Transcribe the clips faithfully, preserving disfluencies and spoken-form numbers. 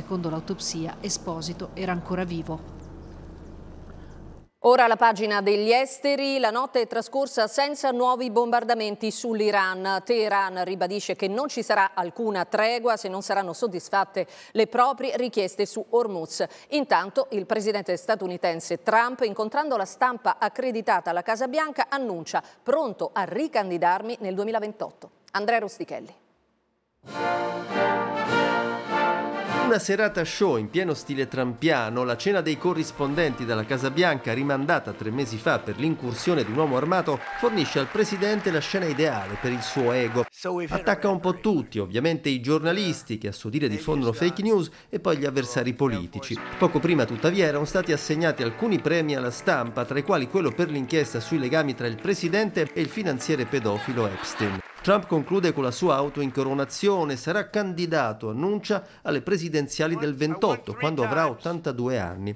secondo l'autopsia Esposito era ancora vivo. Ora la pagina degli esteri. La notte è trascorsa senza nuovi bombardamenti sull'Iran. Teheran ribadisce che non ci sarà alcuna tregua se non saranno soddisfatte le proprie richieste su Hormuz. Intanto il presidente statunitense Trump, incontrando la stampa accreditata alla Casa Bianca, annuncia pronto a ricandidarmi nel duemilaventotto. Andrea Rustichelli. Una serata show in pieno stile trampiano, la cena dei corrispondenti dalla Casa Bianca, rimandata tre mesi fa per l'incursione di un uomo armato, fornisce al presidente la scena ideale per il suo ego. Attacca un po' tutti, ovviamente i giornalisti che a suo dire diffondono fake news e poi gli avversari politici. Poco prima tuttavia erano stati assegnati alcuni premi alla stampa, tra i quali quello per l'inchiesta sui legami tra il presidente e il finanziere pedofilo Epstein. Trump conclude con la sua autoincoronazione, sarà candidato, annuncia, alle presidenziali del ventotto, quando avrà ottantadue anni.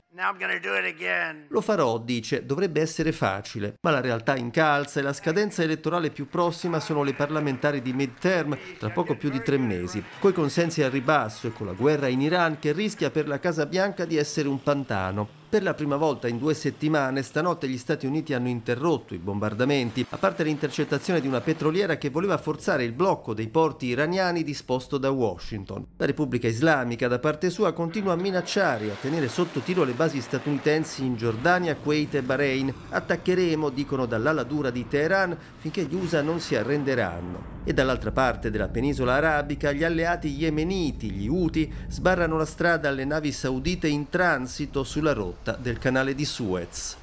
Lo farò, dice, dovrebbe essere facile, ma la realtà incalza e la scadenza elettorale più prossima sono le parlamentari di midterm, tra poco più di tre mesi, coi consensi al ribasso e con la guerra in Iran che rischia per la Casa Bianca di essere un pantano. Per la prima volta in due settimane, stanotte gli Stati Uniti hanno interrotto i bombardamenti, a parte l'intercettazione di una petroliera che voleva forzare il blocco dei porti iraniani disposto da Washington. La Repubblica Islamica, da parte sua, continua a minacciare e a tenere sotto tiro le basi statunitensi in Giordania, Kuwait e Bahrain. Attaccheremo, dicono dall'ala dura di Teheran, finché gli U S A non si arrenderanno. E dall'altra parte della penisola arabica, gli alleati yemeniti, gli Houthi, sbarrano la strada alle navi saudite in transito sulla rotta del canale di Suez.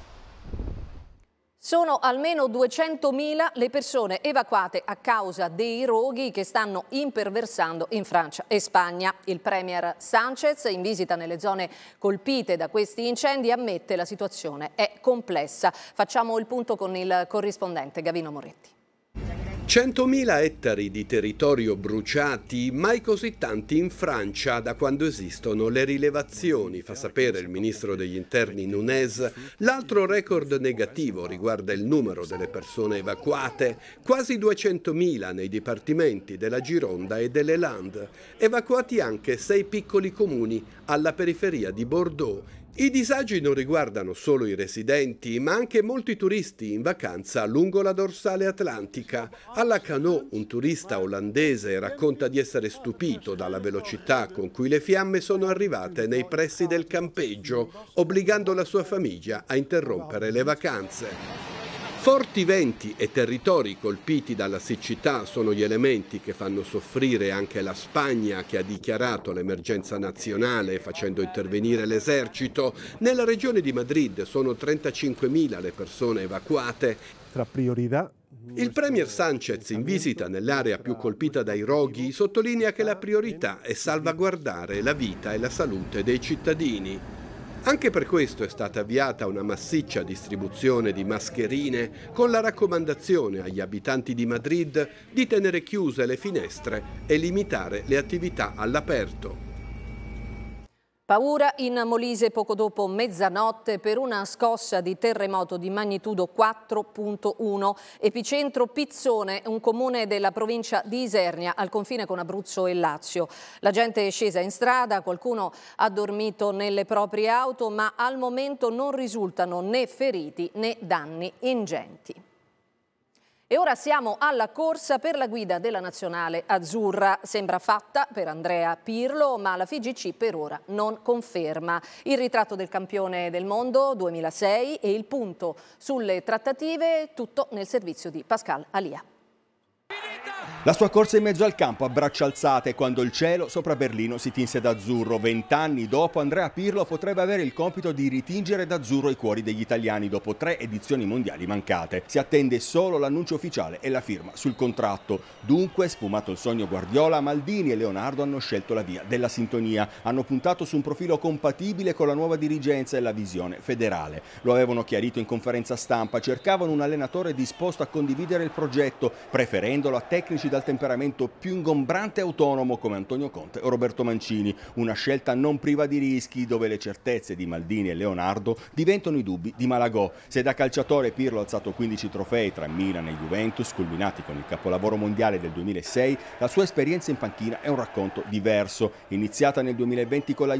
Sono almeno duecentomila le persone evacuate a causa dei roghi che stanno imperversando in Francia e Spagna. Il premier Sánchez, in visita nelle zone colpite da questi incendi, ammette la situazione è complessa. Facciamo il punto con il corrispondente Gavino Moretti. centomila ettari di territorio bruciati, mai così tanti in Francia da quando esistono le rilevazioni, fa sapere il ministro degli interni Nunez. L'altro record negativo riguarda il numero delle persone evacuate, quasi duecentomila nei dipartimenti della Gironda e delle Landes, evacuati anche sei piccoli comuni alla periferia di Bordeaux. I disagi non riguardano solo i residenti, ma anche molti turisti in vacanza lungo la dorsale atlantica. Alla Canot, un turista olandese racconta di essere stupito dalla velocità con cui le fiamme sono arrivate nei pressi del campeggio, obbligando la sua famiglia a interrompere le vacanze. Forti venti e territori colpiti dalla siccità sono gli elementi che fanno soffrire anche la Spagna, che ha dichiarato l'emergenza nazionale facendo intervenire l'esercito. Nella regione di Madrid sono trentacinquemila le persone evacuate. Tra priorità. Il premier Sánchez, in visita nell'area più colpita dai roghi, sottolinea che la priorità è salvaguardare la vita e la salute dei cittadini. Anche per questo è stata avviata una massiccia distribuzione di mascherine con la raccomandazione agli abitanti di Madrid di tenere chiuse le finestre e limitare le attività all'aperto. Paura in Molise poco dopo mezzanotte per una scossa di terremoto di magnitudo quattro virgola uno. Epicentro Pizzone, un comune della provincia di Isernia, al confine con Abruzzo e Lazio. La gente è scesa in strada, qualcuno ha dormito nelle proprie auto, ma al momento non risultano né feriti né danni ingenti. E ora siamo alla corsa per la guida della nazionale azzurra. Sembra fatta per Andrea Pirlo, ma la F I G C per ora non conferma. Il ritratto del campione del mondo duemilasei e il punto sulle trattative, tutto nel servizio di Pascal Alia. La sua corsa in mezzo al campo a braccia alzate quando il cielo sopra Berlino si tinse d'azzurro. Vent'anni dopo Andrea Pirlo potrebbe avere il compito di ritingere d'azzurro i cuori degli italiani dopo tre edizioni mondiali mancate. Si attende solo l'annuncio ufficiale e la firma sul contratto. Dunque, sfumato il sogno Guardiola, Maldini e Leonardo hanno scelto la via della sintonia. Hanno puntato su un profilo compatibile con la nuova dirigenza e la visione federale. Lo avevano chiarito in conferenza stampa, cercavano un allenatore disposto a condividere il progetto, preferendolo a tecnici dal temperamento più ingombrante e autonomo come Antonio Conte o Roberto Mancini. Una scelta non priva di rischi, dove le certezze di Maldini e Leonardo diventano i dubbi di Malagò. Se da calciatore Pirlo ha alzato quindici trofei tra Milan e Juventus, culminati con il capolavoro mondiale del duemilasei, la sua esperienza in panchina è un racconto diverso. Iniziata nel duemilaventi con la